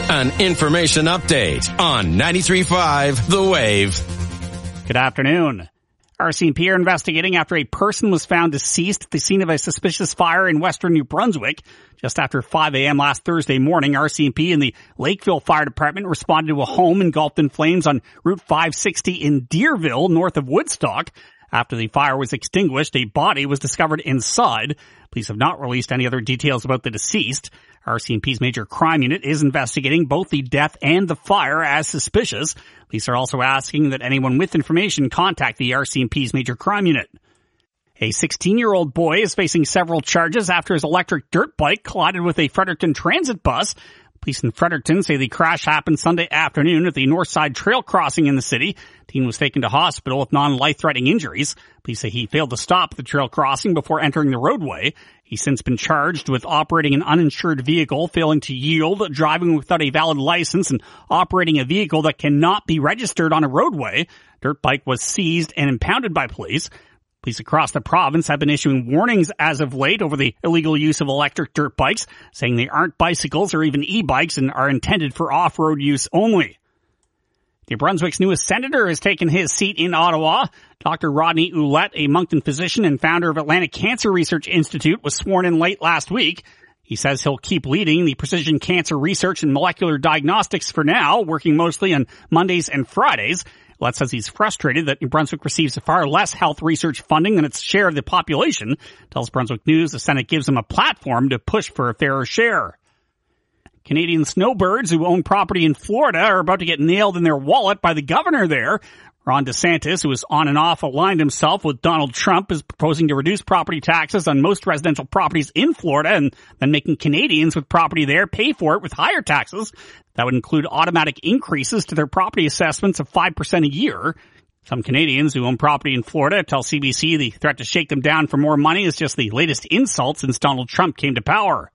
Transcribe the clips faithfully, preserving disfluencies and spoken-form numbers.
An information update on ninety-three point five The Wave. Good afternoon. R C M P are investigating after a person was found deceased at the scene of a suspicious fire in western New Brunswick. Just after five a.m. last Thursday morning, R C M P and the Lakeville Fire Department responded to a home engulfed in flames on Route five sixty in Deerville, north of Woodstock. After the fire was extinguished, a body was discovered inside. Police have not released any other details about the deceased. R C M P's Major Crime Unit is investigating both the death and the fire as suspicious. Police are also asking that anyone with information contact the R C M P's Major Crime Unit. A sixteen-year-old boy is facing several charges after his electric dirt bike collided with a Fredericton transit bus. Police in Fredericton say the crash happened Sunday afternoon at the Northside Trail crossing in the city. Teen was taken to hospital with non-life-threatening injuries. Police say he failed to stop at the trail crossing before entering the roadway. He's since been charged with operating an uninsured vehicle, failing to yield, driving without a valid license, and operating a vehicle that cannot be registered on a roadway. Dirt bike was seized and impounded by police. Police across the province have been issuing warnings as of late over the illegal use of electric dirt bikes, saying they aren't bicycles or even e-bikes and are intended for off-road use only. New Brunswick's newest senator has taken his seat in Ottawa. Doctor Rodney Ouellette, a Moncton physician and founder of Atlantic Cancer Research Institute, was sworn in late last week. He says he'll keep leading the precision cancer research and molecular diagnostics for now, working mostly on Mondays and Fridays. Ouellette says he's frustrated that New Brunswick receives far less health research funding than its share of the population. Tells Brunswick News the Senate gives him a platform to push for a fairer share. Canadian snowbirds who own property in Florida are about to get nailed in their wallet by the governor there. Ron DeSantis, who is on and off aligned himself with Donald Trump, is proposing to reduce property taxes on most residential properties in Florida and then making Canadians with property there pay for it with higher taxes. That would include automatic increases to their property assessments of five percent a year. Some Canadians who own property in Florida tell C B C the threat to shake them down for more money is just the latest insult since Donald Trump came to power.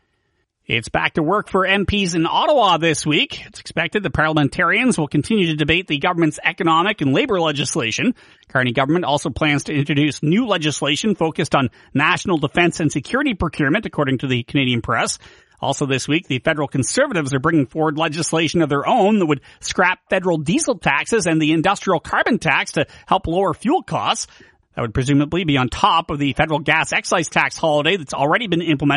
It's back to work for M Ps in Ottawa this week. It's expected the parliamentarians will continue to debate the government's economic and labor legislation. Carney government also plans to introduce new legislation focused on national defense and security procurement, according to the Canadian Press. Also this week, the federal Conservatives are bringing forward legislation of their own that would scrap federal diesel taxes and the industrial carbon tax to help lower fuel costs. That would presumably be on top of the federal gas excise tax holiday that's already been implemented